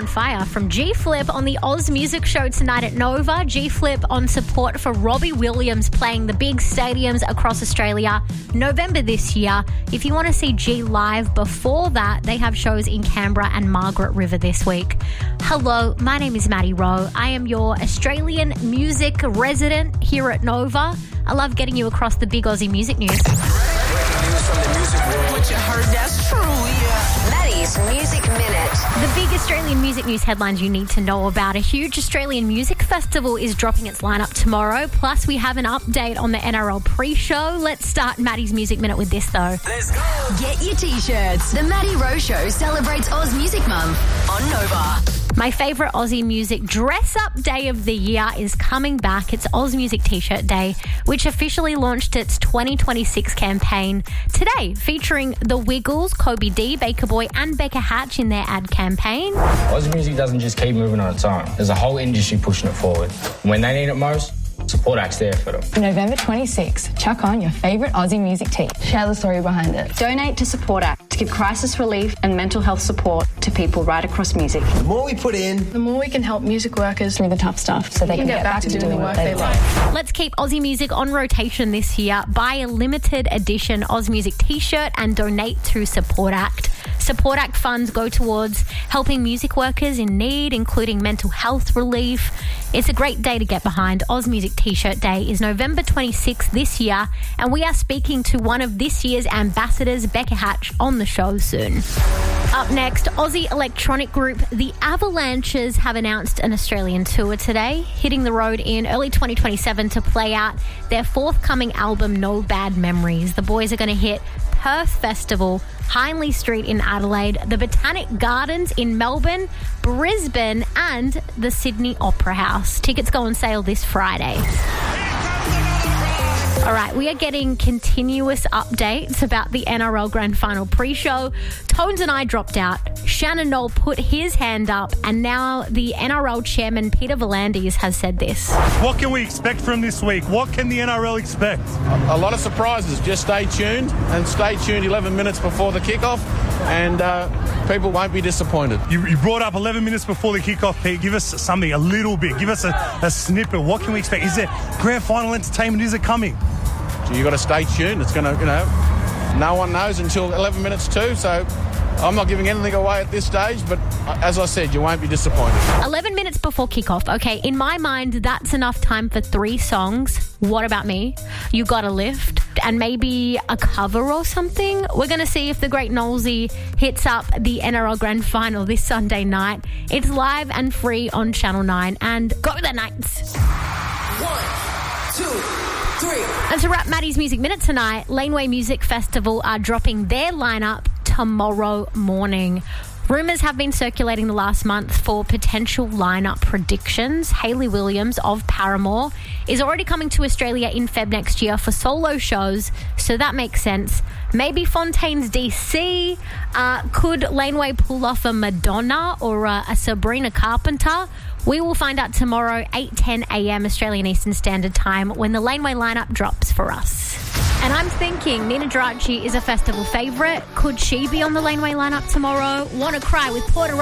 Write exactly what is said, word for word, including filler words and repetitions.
fire from G-Flip on the Oz Music Show tonight at Nova. G-Flip on support for Robbie Williams playing the big stadiums across Australia November this year. If you want to see G live before that, they have shows in Canberra and Margaret River this week. Hello, my name is Maddie Rowe. I am your Australian music resident here at Nova. I love getting you across the big Aussie music news. Breaking news from the music world. What you heard, that's true, yeah. Maddie's Music Minute. The big Australian music news headlines you need to know about. A huge Australian music festival is dropping its lineup tomorrow. Plus, we have an update on the N R L pre-show. Let's start Maddie's Music Minute with this, though. Let's go. Get your T-shirts. The Maddie Rowe Show celebrates Oz Music Month on Nova. My favourite Aussie music dress-up day of the year is coming back. It's Oz Music T-shirt Day, which officially launched its twenty twenty-six campaign today, featuring The Wiggles, Kobe D, Baker Boy and Becca Hatch in their ad campaign. Aussie music doesn't just keep moving on its own. There's a whole industry pushing it forward. When they need it most, Support Act's there for them. November twenty-sixth, chuck on your favourite Aussie music tee. Share the story behind it. Donate to Support Act to give crisis relief and mental health support to people right across music. The more we put in, The more we can help music workers through the tough stuff so they can, get, back to doing the work they love. Let's keep Aussie music on rotation this year. Buy a limited edition Oz Music T-shirt and donate to Support Act. Support Act funds go towards helping music workers in need, including mental health relief. It's a great day to get behind. Oz Music T-shirt Day is November twenty-sixth this year, and we are speaking to one of this year's ambassadors, Becca Hatch, on the show soon. Up next, Aussie electronic group The Avalanches have announced an Australian tour today, hitting the road in early twenty twenty-seven to play out their forthcoming album, No Bad Memories. The boys are going to hit Perth Festival, Hindley Street in Adelaide, the Botanic Gardens in Melbourne, Brisbane and the Sydney Opera House. Tickets go on sale this Friday. All right, we are getting continuous updates about the N R L Grand Final pre-show. Tones and I dropped out. Shannon Knoll put his hand up, and now the N R L chairman, Peter V'landys, has said this. What can we expect from this week? What can the N R L expect? A lot of surprises. Just stay tuned and stay tuned eleven minutes before the kickoff, and uh, people won't be disappointed. You, you brought up eleven minutes before the kickoff, Pete. Give us something, a little bit. Give us a, a snippet. What can we expect? Is there grand final entertainment? Is it coming? So you got to stay tuned. It's going to, you know, no one knows until eleven minutes too. So I'm not giving anything away at this stage, but as I said, you won't be disappointed. eleven minutes before kickoff. Okay, in my mind, that's enough time for three songs. What About Me? You Gotta Lift, and maybe a cover or something. We're going to see if the great Knowlesy hits up the N R L Grand Final this Sunday night. It's live and free on Channel nine, and go the Knights. One, two, three. And to wrap Maddie's Music Minute tonight, Laneway Music Festival are dropping their lineup tomorrow morning. Rumours have been circulating the last month for potential lineup predictions. Hayley Williams of Paramore is already coming to Australia in Feb next year for solo shows, so that makes sense. Maybe Fontaine's D C. Uh, could Laneway pull off a Madonna or a, a Sabrina Carpenter? We will find out tomorrow, eight ten a.m. Australian Eastern Standard Time, when the Laneway lineup drops for us. And I'm thinking Nina Geraci is a festival favourite. Could she be on the Laneway lineup tomorrow? Want to Cry with Porter